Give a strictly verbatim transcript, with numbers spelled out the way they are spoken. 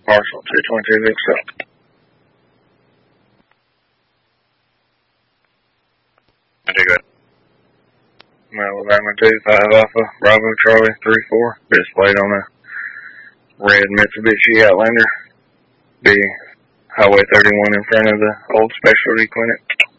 Parcel two twenty-two accept. I do good. Alabama two five Alpha Bravo Charlie three four. Displayed on a red Mitsubishi Outlander. Be Highway thirty-one in front of the old specialty clinic.